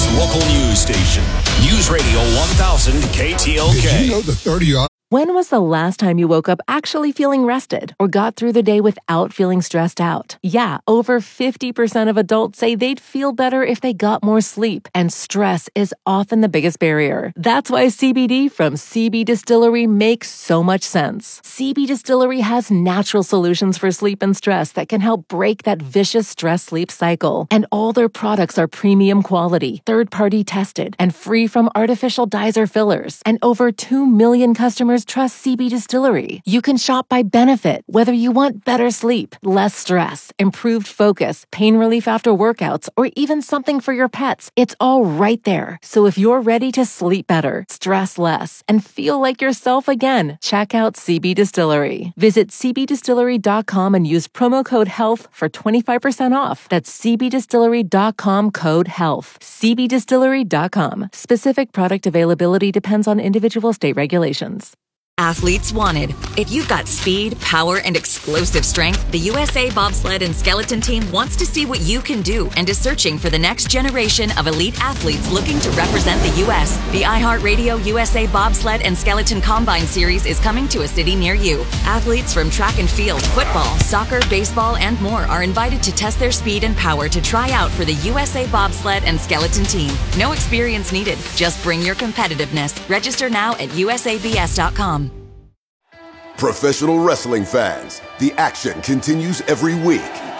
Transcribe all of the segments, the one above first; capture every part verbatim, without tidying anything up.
City's local news station. News Radio one thousand K T L K. Did you know the thirty When was the last time you woke up actually feeling rested or got through the day without feeling stressed out? Yeah, over fifty percent of adults say they'd feel better if they got more sleep, and stress is often the biggest barrier. That's why C B D from C B Distillery makes so much sense. C B Distillery has natural solutions for sleep and stress that can help break that vicious stress-sleep cycle. And all their products are premium quality, third-party tested, and free from artificial dyes or fillers. And over two million customers trust C B Distillery. You can shop by benefit, whether you want better sleep, less stress, improved focus, pain relief after workouts, or even something for your pets. It's all right there. So if you're ready to sleep better, stress less, and feel like yourself again, check out C B Distillery. Visit c b distillery dot com and use promo code HEALTH for twenty-five percent off. That's c b distillery dot com code HEALTH. c b distillery dot com. Specific product availability depends on individual state regulations. Athletes wanted. If you've got speed, power, and explosive strength, the U S A Bobsled and Skeleton Team wants to see what you can do and is searching for the next generation of elite athletes looking to represent the U S The iHeartRadio U S A Bobsled and Skeleton Combine Series is coming to a city near you. Athletes from track and field, football, soccer, baseball, and more are invited to test their speed and power to try out for the U S A Bobsled and Skeleton Team. No experience needed. Just bring your competitiveness. Register now at u s a b s dot com. Professional wrestling fans, the action continues every week.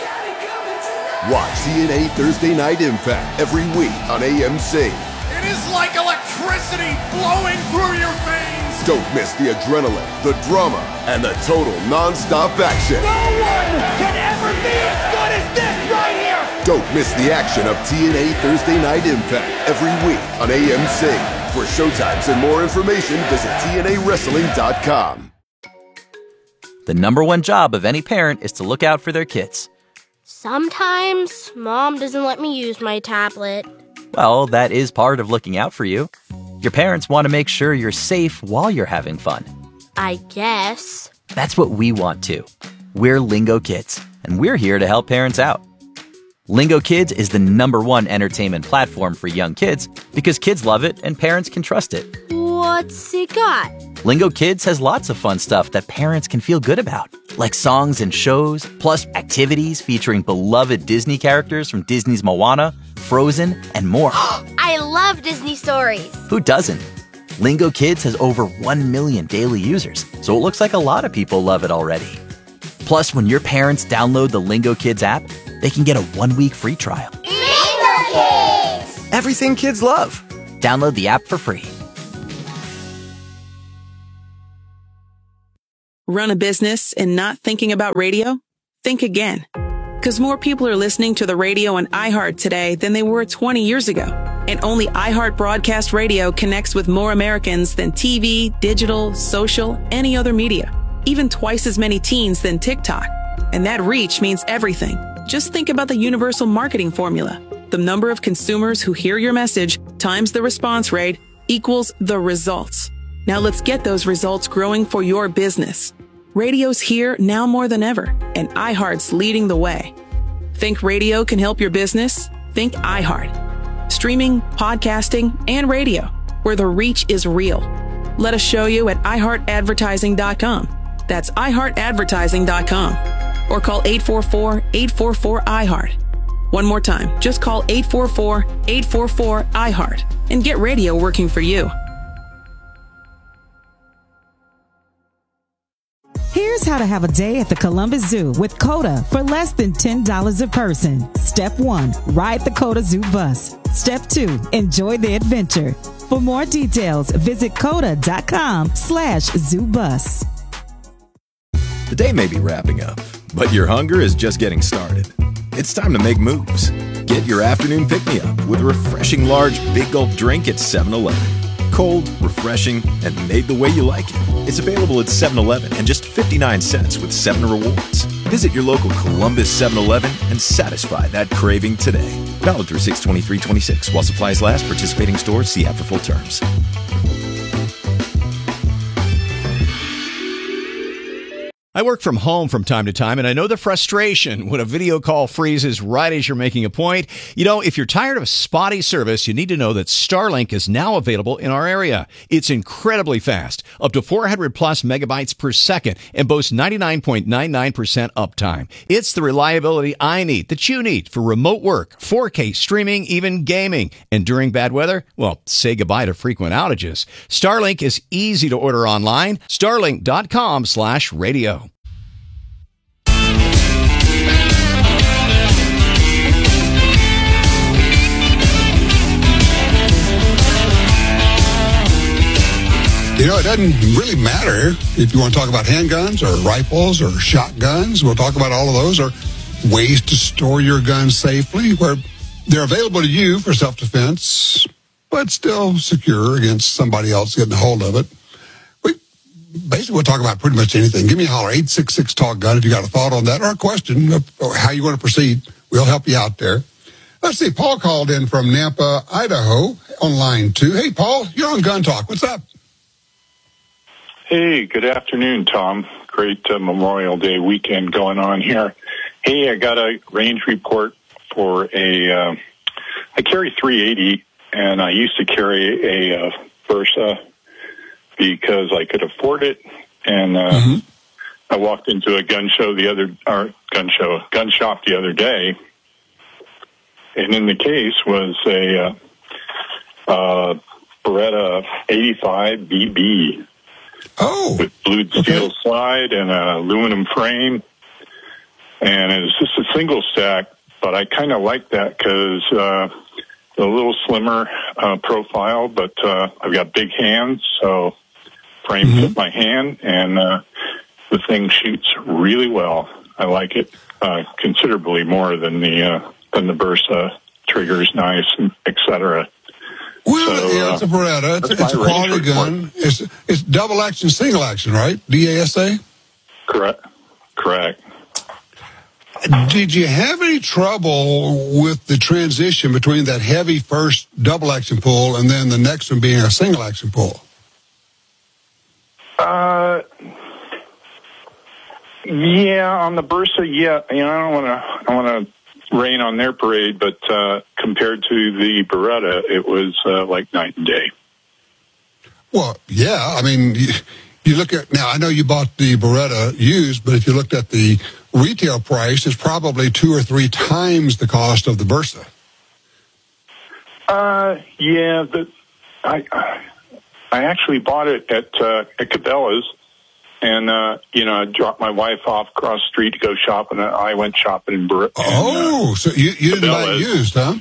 Watch T N A Thursday Night Impact every week on A M C. It is like electricity flowing through your veins. Don't miss the adrenaline, the drama, and the total non-stop action. No one can ever be as good as this right here. Don't miss the action of T N A Thursday Night Impact every week on A M C. For showtimes and more information, visit T N A wrestling dot com. The number one job of any parent is to look out for their kids. Sometimes Mom doesn't let me use my tablet. Well, that is part of looking out for you. Your parents want to make sure you're safe while you're having fun. I guess. That's what we want too. We're Lingo Kids, and we're here to help parents out. Lingo Kids is the number one entertainment platform for young kids because kids love it and parents can trust it. What's it got? Lingo Kids has lots of fun stuff that parents can feel good about, like songs and shows, plus activities featuring beloved Disney characters from Disney's Moana, Frozen, and more. I love Disney stories. Who doesn't? Lingo Kids has over one million daily users, so it looks like a lot of people love it already. Plus, when your parents download the Lingo Kids app, they can get a one-week free trial. Lingo Kids! Everything kids love. Download the app for free. Run a business and not thinking about radio? Think again. Because more people are listening to the radio on iHeart today than they were twenty years ago. And only iHeart Broadcast Radio connects with more Americans than T V, digital, social, any other media. Even twice as many teens than TikTok. And that reach means everything. Just think about the universal marketing formula. The number of consumers who hear your message times the response rate equals the results. Now let's get those results growing for your business. Radio's here now more than ever, and iHeart's leading the way. Think radio can help your business? Think iHeart. Streaming, podcasting, and radio, where the reach is real. Let us show you at i heart advertising dot com. That's i heart advertising dot com. Or call eight four four, eight four four, I heart. One more time, just call eight four four, eight four four, I heart and get radio working for you. Here's how to have a day at the Columbus Zoo with CODA for less than ten dollars a person. Step one, ride the CODA Zoo bus. Step two, enjoy the adventure. For more details, visit coda.com slash zoo bus. The day may be wrapping up, but your hunger is just getting started. It's time to make moves. Get your afternoon pick-me-up with a refreshing large Big Gulp drink at seven eleven. Cold, refreshing, and made the way you like it. It's available at seven eleven and just fifty-nine cents with seven rewards. Visit your local Columbus seven eleven and satisfy that craving today. Valid through six twenty-three twenty-six. While supplies last, participating stores see app for full terms. I work from home from time to time, and I know the frustration when a video call freezes right as you're making a point. You know, if you're tired of spotty service, you need to know that Starlink is now available in our area. It's incredibly fast, up to four hundred plus megabytes per second, and boasts ninety-nine point nine nine percent uptime. It's the reliability I need, that you need, for remote work, four K streaming, even gaming. And during bad weather, well, say goodbye to frequent outages. Starlink is easy to order online. Starlink.com slash radio. You know, it doesn't really matter if you want to talk about handguns or rifles or shotguns. We'll talk about all of those, or ways to store your guns safely where they're available to you for self-defense, but still secure against somebody else getting a hold of it. We basically we'll talk about pretty much anything. Give me a holler, eight six six talk gun, if you got a thought on that or a question of how you want to proceed. We'll help you out there. Let's see, Paul called in from Nampa, Idaho, on line two. Hey, Paul, you're on Gun Talk. What's up? Hey, good afternoon, Tom. Great uh, Memorial Day weekend going on here. Hey, I got a range report for a, uh, I carry three eighty, and I used to carry a uh, Versa because I could afford it, and uh, mm-hmm. I walked into a gun show the other, or gun show, gun shop the other day, and in the case was a uh, uh, Beretta eighty-five B B. Oh, with blued steel okay. slide and an aluminum frame, and it's just a single stack. But I kind of like that because uh, a little slimmer uh, profile, but uh, I've got big hands, so frame mm-hmm. fit my hand, and uh, the thing shoots really well. I like it uh, considerably more than the uh, than the Versa. Trigger's nice, et cetera. Well, so, yeah, it's a Beretta. It's, it's a quality gun. It's it's double action, single action, right? D A S A? Correct. Correct. Did you have any trouble with the transition between that heavy first double action pull and then the next one being a single action pull? Uh, yeah, on the Versa, yeah. You know, I don't want to. I want to. rain on their parade, but uh, compared to the Beretta, it was uh, like night and day. Well, yeah, I mean, you, you look at, now I know you bought the Beretta used, but if you looked at the retail price, it's probably two or three times the cost of the Versa. Uh, yeah, the, I I actually bought it at, uh, at Cabela's. And, uh, you know, I dropped my wife off across the street to go shopping, and I went shopping in Bur- Oh, uh, so you, you didn't buy it used, huh?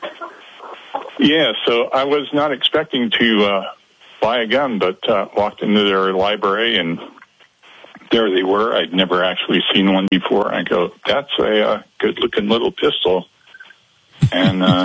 Yeah, so I was not expecting to uh, buy a gun, but uh, walked into their library, and there they were. I'd never actually seen one before. I go, that's a uh, good-looking little pistol. And, uh,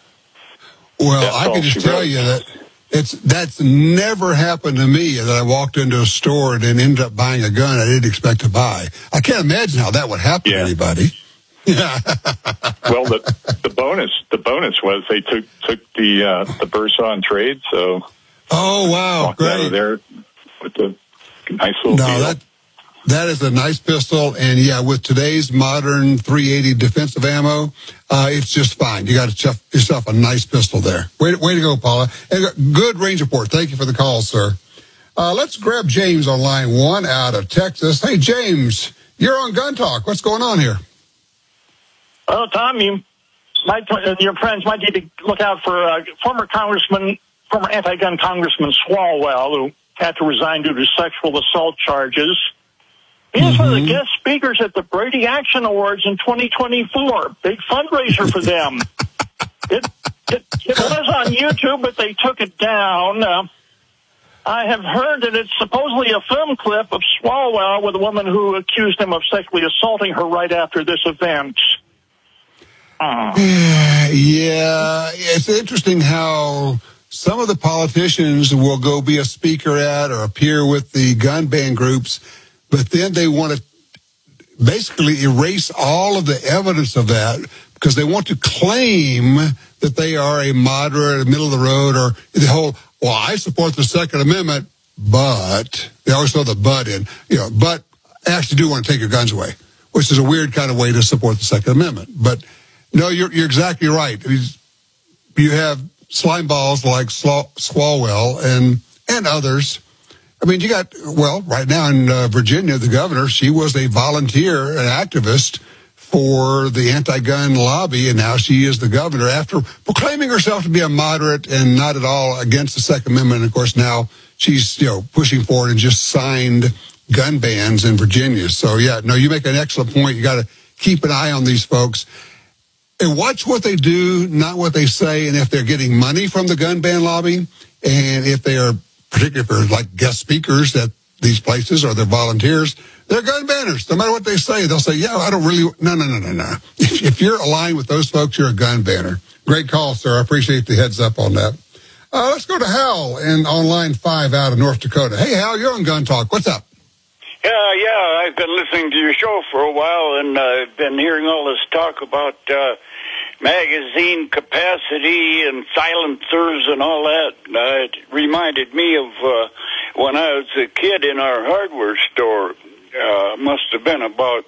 well, I can just tell you that It's that's never happened to me that I walked into a store and then ended up buying a gun I didn't expect to buy. I can't imagine how that would happen yeah. to anybody. Yeah. Well, the the bonus the bonus was they took took the uh, the Versa on trade. So oh wow, great! Out of there with the nice little no, deal. that that is a nice pistol, and yeah, with today's modern three eighty defensive ammo, uh, it's just fine. You got to yourself a nice pistol there. Way to, way to go, Paula! And good range report. Thank you for the call, sir. Uh, let's grab James on line one out of Texas. Hey, James, you're on Gun Talk. What's going on here? Well, Tom, you might, uh, your friends might need to look out for uh, former Congressman, former anti-gun Congressman Swalwell, who had to resign due to sexual assault charges. He was mm-hmm. one of the guest speakers at the Brady Action Awards in twenty twenty-four. Big fundraiser for them. it, it, it was on YouTube, but they took it down. Uh, I have heard that it's supposedly a film clip of Swalwell with a woman who accused him of sexually assaulting her right after this event. Uh. Yeah, it's interesting how some of the politicians will go be a speaker at or appear with the gun ban groups, but then they want to basically erase all of the evidence of that because they want to claim that they are a moderate, middle of the road, or the whole, well, I support the Second Amendment, but they always throw the but in, you know, but actually do want to take your guns away, which is a weird kind of way to support the Second Amendment. But no, you're you're exactly right. I mean, you have slime balls like Swalwell and and others. I mean, you got, well, right now in uh, Virginia, the governor, she was a volunteer, an activist for the anti-gun lobby, and now she is the governor after proclaiming herself to be a moderate and not at all against the Second Amendment. And of course, now she's, you know, pushing forward and just signed gun bans in Virginia. So, yeah, no, you make an excellent point. You got to keep an eye on these folks and watch what they do, not what they say, and if they're getting money from the gun ban lobby, and if they are, particularly for like guest speakers at these places or they're volunteers, they're gun banners. No matter what they say, they'll say, yeah, I don't really, no, no, no, no, no. If, if you're aligned with those folks, you're a gun banner. Great call, sir. I appreciate the heads up on that. Uh, let's go to Hal in on line five out of North Dakota. Hey, Hal, you're on Gun Talk. What's up? Yeah, yeah, I've been listening to your show for a while, and I've uh, been hearing all this talk about uh, magazine capacity and silencers and all that. Uh, it reminded me of uh, when I was a kid in our hardware store. Uh, must have been about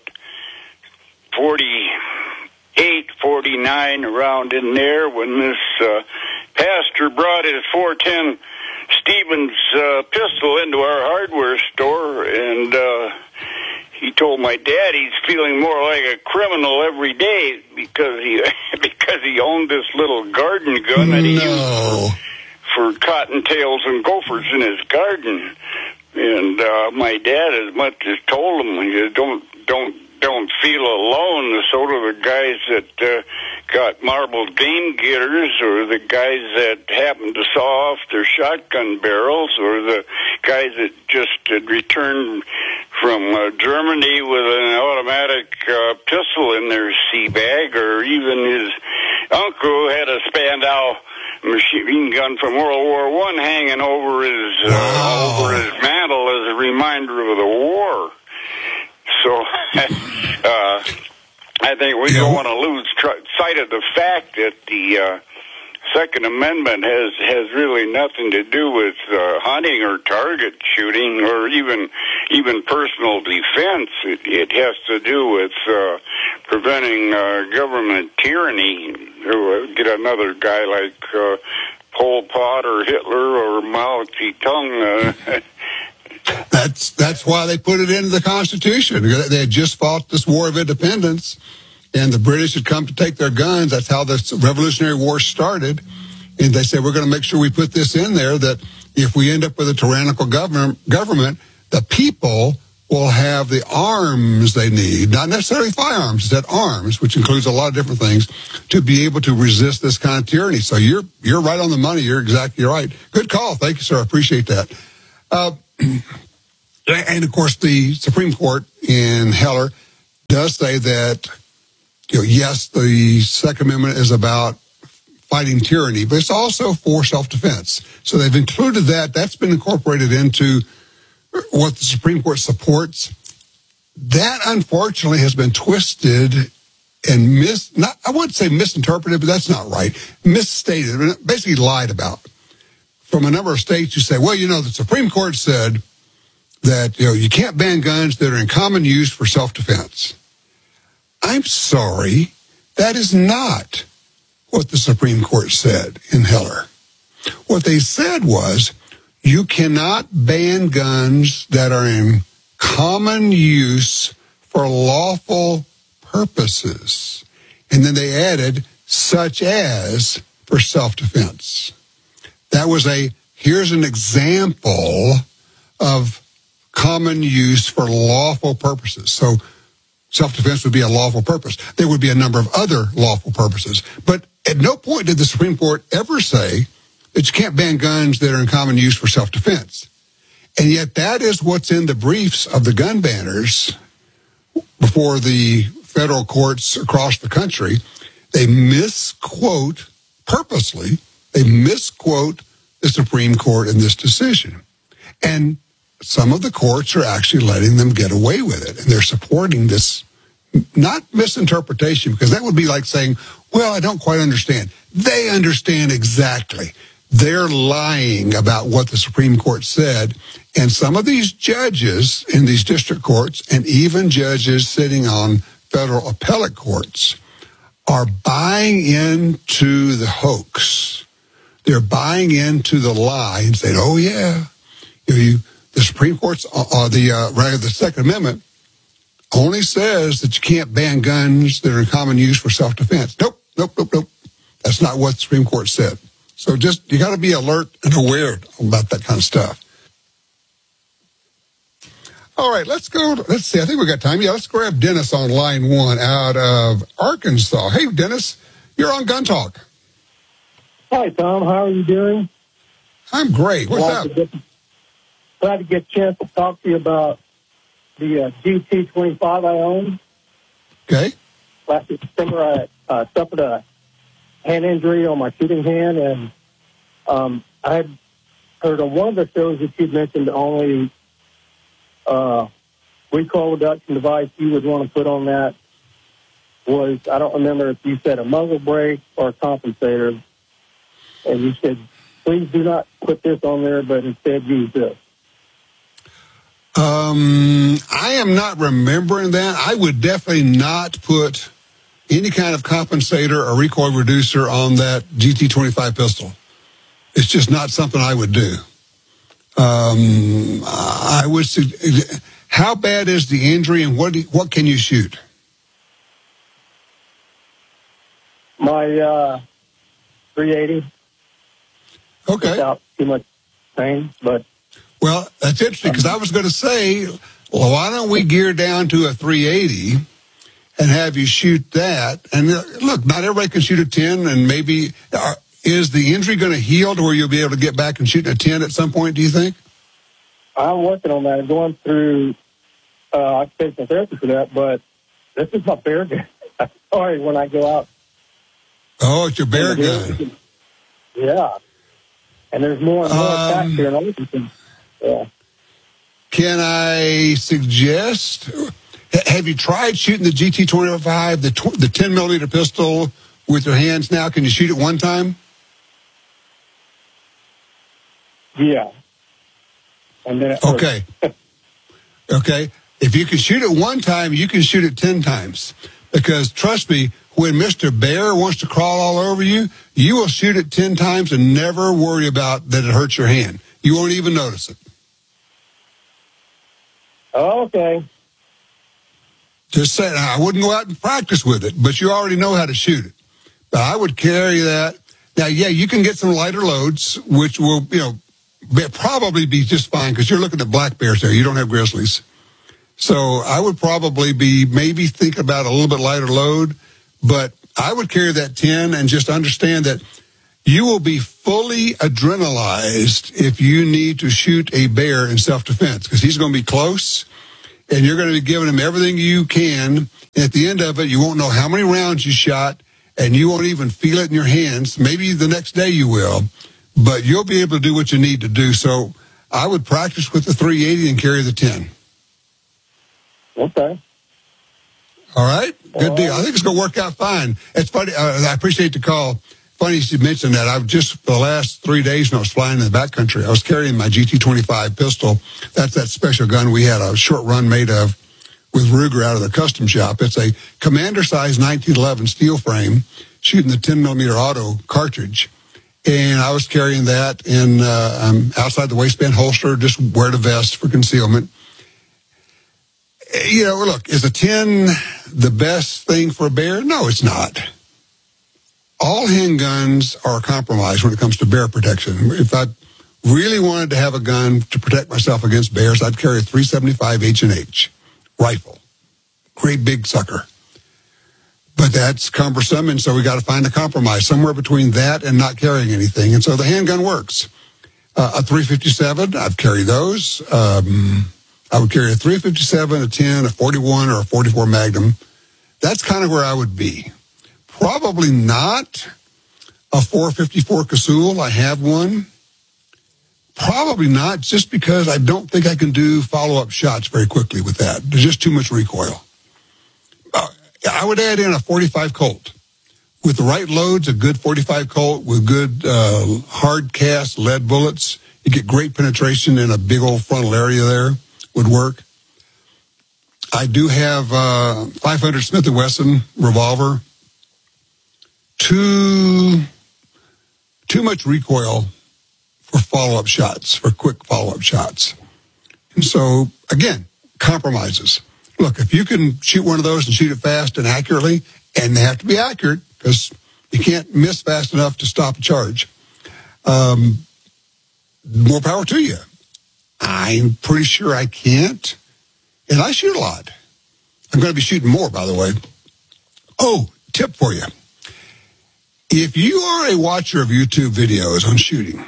forty-eight, forty-nine, around in there, when this uh, pastor brought his four ten Stevens uh, pistol into our hardware store, and uh, he told my dad he's feeling more like a criminal every day because he because he owned this little garden gun that he no. used for, for cottontails and gophers in his garden. And uh, my dad, as much as told him, he said, don't don't don't feel alone. So do the guys that uh, got marbled game getters, or the guys that happened to saw off their shotgun barrels, or the guys that just had returned from uh, Germany with an automatic uh, pistol in their sea bag, or even his uncle who had a Spandau machine gun from World War One hanging over his uh, wow. over his mantle as a reminder of the war. So, uh, I think we don't want to lose tr- sight of the fact that the uh, Second Amendment has has really nothing to do with uh, hunting or target shooting or even even personal defense. It, it has to do with uh, preventing uh, government tyranny. Get another guy like uh, Pol Pot or Hitler or Mao Zedong. Uh, That's that's why they put it into the Constitution. They had just fought this War of Independence, and the British had come to take their guns. That's how the Revolutionary War started. And they said, we're going to make sure we put this in there, that if we end up with a tyrannical government, government, the people will have the arms they need, not necessarily firearms, it's that arms, which includes a lot of different things, to be able to resist this kind of tyranny. So you're you're right on the money. You're exactly right. Good call. Thank you, sir. I appreciate that. Uh, and, of course, the Supreme Court in Heller does say that, you know, yes, the Second Amendment is about fighting tyranny, but it's also for self-defense. So they've included that. That's been incorporated into what the Supreme Court supports. That, unfortunately, has been twisted and mis not I wouldn't say misinterpreted, but that's not right. Misstated, basically lied about. From a number of states, you say, well, you know, the Supreme Court said that, you know, you can't ban guns that are in common use for self-defense. I'm sorry, that is not what the Supreme Court said in Heller. What they said was, you cannot ban guns that are in common use for lawful purposes. And then they added, such as for self-defense. That was a, here's an example of common use for lawful purposes. So self-defense would be a lawful purpose. There would be a number of other lawful purposes. But at no point did the Supreme Court ever say that you can't ban guns that are in common use for self-defense. And yet that is what's in the briefs of the gun banners before the federal courts across the country. They misquote purposely, they misquote the Supreme Court in this decision. And some of the courts are actually letting them get away with it. And they're supporting this, not misinterpretation, because that would be like saying, well, I don't quite understand. They understand exactly. they're lying about what the Supreme Court said. And some of these judges in these district courts and even judges sitting on federal appellate courts are buying into the hoax. They're buying into the lie and saying, oh, yeah, you know, you, the Supreme Court's, or the, uh, rather, the Second Amendment only says that you can't ban guns that are in common use for self-defense. Nope, nope, nope, nope. That's not what the Supreme Court said. So just, you got to be alert and aware about that kind of stuff. All right, let's go. Let's see. I think we got time. Yeah, let's grab Dennis on line one out of Arkansas. Hey, Dennis, you're on Gun Talk. Hi, Tom. How are you doing? I'm great. What's glad up? To get, glad to get a chance to talk to you about the uh, G T twenty-five I own. Okay. Last December, I uh, suffered a hand injury on my shooting hand, and um, I had heard on one of the shows that you mentioned only uh, recoil reduction device you would want to put on that was, I don't remember if you said a muzzle brake or a compensator, and you said, please do not put this on there, but instead use this. Um, I am not remembering that. I would definitely not put any kind of compensator or recoil reducer on that G T twenty-five pistol. It's just not something I would do. Um, I would. How bad is the injury, and what do, what can you shoot? My uh, three eighty. Okay. Without too much pain, but. Well, that's interesting, because I was going to say, well, why don't we gear down to a three eighty and have you shoot that? And look, not everybody can shoot a ten, and maybe uh, is the injury going to heal to where you'll be able to get back and shoot a ten at some point, do you think? I'm working on that. I'm going through uh, occupational therapy for that, but this is my bear gun. Sorry, when I go out. Oh, it's your bear gun. Yeah. And there's more and more um, attacks here in Arkansas. Yeah. Can I suggest, have you tried shooting the G T twenty-five, the tw- the ten millimeter pistol with your hands now? Can you shoot it one time? Yeah. And then it okay. Okay. If you can shoot it one time, you can shoot it ten times. Because trust me, when Mister Bear wants to crawl all over you, you will shoot it ten times and never worry about that it hurts your hand. You won't even notice it. Oh, okay. Just saying, I wouldn't go out and practice with it, but you already know how to shoot it. But I would carry that. Now, yeah, you can get some lighter loads, which will, you know, be, probably be just fine, because you're looking at black bears there. You don't have grizzlies. So I would probably be maybe think about a little bit lighter load, but I would carry that ten and just understand that you will be fully adrenalized if you need to shoot a bear in self-defense, because he's going to be close, and you're going to be giving him everything you can. And at the end of it, you won't know how many rounds you shot, and you won't even feel it in your hands. Maybe the next day you will, but you'll be able to do what you need to do. So I would practice with the three eighty and carry the ten. Okay. All right. Good deal. I think it's going to work out fine. It's funny. Uh, I appreciate the call. Funny you mentioned that. I've just, for the last three days when I was flying in the backcountry, I was carrying my G T twenty-five pistol. That's that special gun we had a short run made of with Ruger out of the custom shop. It's a commander size nineteen eleven steel frame shooting the ten millimeter auto cartridge. And I was carrying that in, uh, um, outside the waistband holster, just wear the vest for concealment. You know, look, is a ten the best thing for a bear? No, it's not. All handguns are compromised when it comes to bear protection. If I really wanted to have a gun to protect myself against bears, I'd carry a three seventy-five H and H rifle. Great big sucker. But that's cumbersome, and so we got to find a compromise somewhere between that and not carrying anything. And so the handgun works. Uh, a three fifty-seven, I've carried those. Um, I would carry a three fifty-seven, a ten, a forty-one, or a forty-four Magnum. That's kind of where I would be. Probably not a four fifty-four Casull. I have one. Probably not, just because I don't think I can do follow-up shots very quickly with that. There's just too much recoil. Uh, I would add in a forty-five Colt. with the right loads, a good forty-five Colt with good uh, hard cast lead bullets, you get great penetration in a big old frontal area there, would work. I do have uh five hundred Smith and Wesson revolver. Too, too much recoil for follow-up shots, for quick follow-up shots. And so, again, compromises. Look, if you can shoot one of those and shoot it fast and accurately, and they have to be accurate because you can't miss fast enough to stop a charge, um, more power to you. I'm pretty sure I can't, and I shoot a lot. I'm going to be shooting more, by the way. Oh, tip for you. If you are a watcher of YouTube videos on shooting,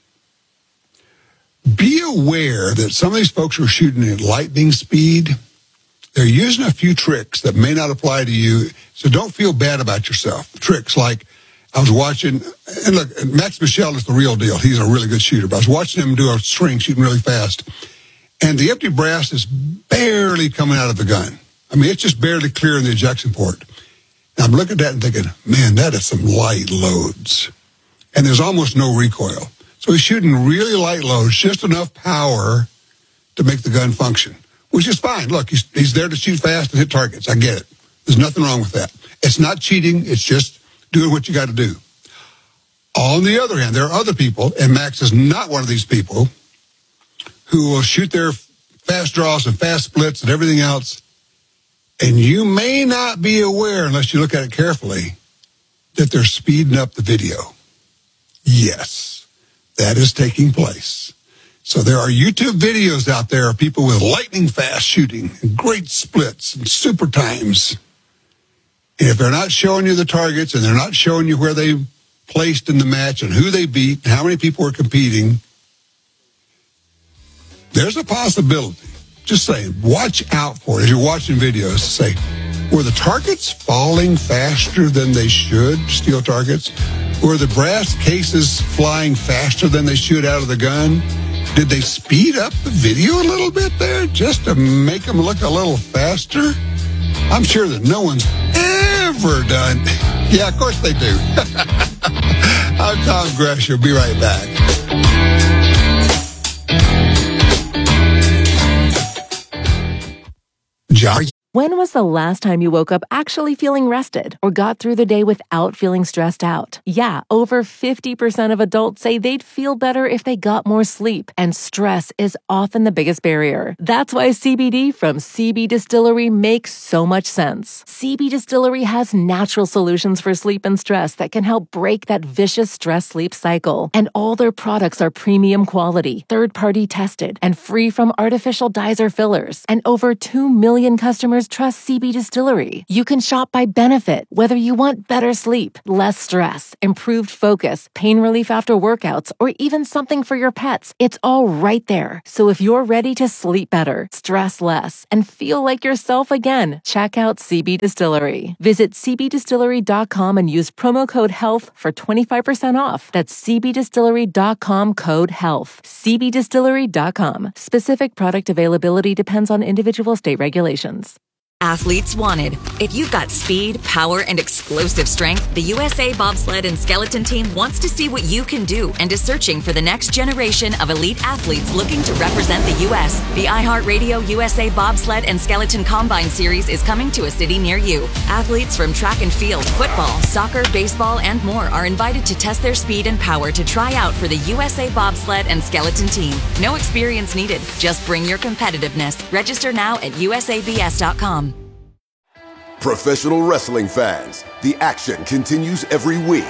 be aware that some of these folks are shooting at lightning speed. They're using a few tricks that may not apply to you, so don't feel bad about yourself. Tricks like, I was watching, and look, Max Michel is the real deal. He's a really good shooter, but I was watching him do a string shooting really fast, and the empty brass is barely coming out of the gun. I mean, it's just barely clearing the ejection port. And I'm looking at that and thinking, man, that is some light loads. And there's almost no recoil. So he's shooting really light loads, just enough power to make the gun function, which is fine. Look, he's, he's there to shoot fast and hit targets. I get it. There's nothing wrong with that. It's not cheating. It's just doing what you got to do. On the other hand, there are other people, and Max is not one of these people, who will shoot their fast draws and fast splits and everything else. And you may not be aware, unless you look at it carefully, that they're speeding up the video. Yes, that is taking place. So there are YouTube videos out there of people with lightning fast shooting and great splits and super times. And if they're not showing you the targets and they're not showing you where they placed in the match and who they beat and how many people are competing, there's a possibility. Just saying, watch out for it as you're watching videos. Say, were the targets falling faster than they should, steel targets? Were the brass cases flying faster than they should out of the gun? Did they speed up the video a little bit there just to make them look a little faster? I'm sure that no one's ever done. Yeah, of course they do. I'm Tom Gresham. Be right back. John. When was the last time you woke up actually feeling rested or got through the day without feeling stressed out? Yeah, over fifty percent of adults say they'd feel better if they got more sleep, and stress is often the biggest barrier. That's why C B D from C B Distillery makes so much sense. C B Distillery has natural solutions for sleep and stress that can help break that vicious stress-sleep cycle. And all their products are premium quality, third-party tested, and free from artificial dyes or fillers. And over two million customers trust C B Distillery. You can shop by benefit, whether you want better sleep, less stress, improved focus, pain relief after workouts, or even something for your pets. It's all right there. So if you're ready to sleep better, stress less, and feel like yourself again, check out C B Distillery. Visit c b distillery dot com and use promo code HEALTH for twenty-five percent off. That's c b distillery dot com code HEALTH. c b distillery dot com. Specific product availability depends on individual state regulations. Athletes wanted. If you've got speed, power, and explosive strength, the U S A Bobsled and Skeleton Team wants to see what you can do and is searching for the next generation of elite athletes looking to represent the U S. The iHeartRadio U S A Bobsled and Skeleton Combine Series is coming to a city near you. Athletes from track and field, football, soccer, baseball, and more are invited to test their speed and power to try out for the U S A Bobsled and Skeleton Team. No experience needed. Just bring your competitiveness. Register now at u s a b s dot com. Professional wrestling fans, the action continues every week.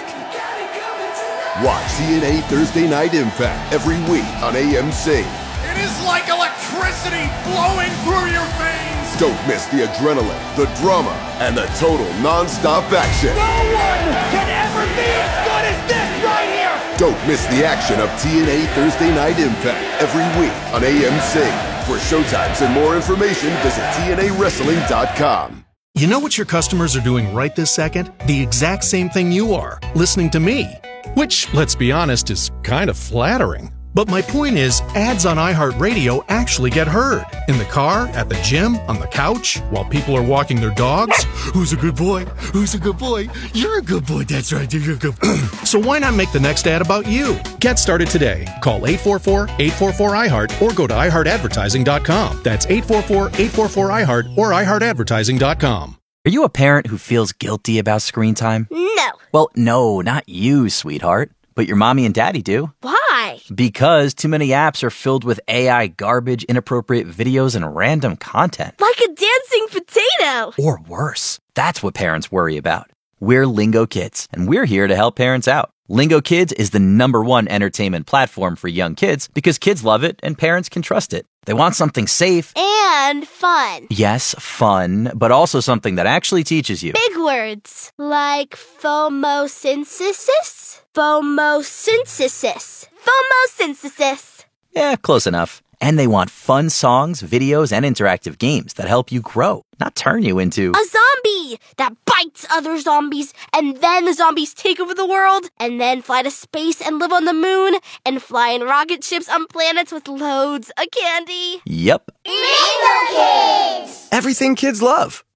Watch T N A Thursday Night Impact every week on A M C. It is like electricity flowing through your veins. Don't miss the adrenaline, the drama, and the total non-stop action. No one can ever be as good as this right here. Don't miss the action of T N A Thursday Night Impact every week on A M C. For showtimes and more information, visit T N A wrestling dot com. You know what your customers are doing right this second? The exact same thing you are, listening to me. Which, let's be honest, is kind of flattering. But my point is, ads on iHeartRadio actually get heard. In the car, at the gym, on the couch, while people are walking their dogs. Who's a good boy? Who's a good boy? You're a good boy. That's right. You're a good boy. So why not make the next ad about you? Get started today. Call eight four four, eight four four, I heart or go to i heart advertising dot com. That's eight four four, eight four four, I heart or i heart advertising dot com. Are you a parent who feels guilty about screen time? No. Well, no, not you, sweetheart. But your mommy and daddy do. Why? Because too many apps are filled with A I garbage, inappropriate videos, and random content. Like a dancing potato. Or worse. That's what parents worry about. We're Lingo Kids, and we're here to help parents out. Lingo Kids is the number one entertainment platform for young kids because kids love it and parents can trust it. They want something safe. And fun. Yes, fun, but also something that actually teaches you. Big words. Like phomosynthesis? Phomosynthesis. Phomosynthesis. Yeah, close enough. And they want fun songs, videos, and interactive games that help you grow, not turn you into a zombie that bites other zombies, and then the zombies take over the world, and then fly to space and live on the moon, and fly in rocket ships on planets with loads of candy. Yep. Lingo Kids! Everything kids love.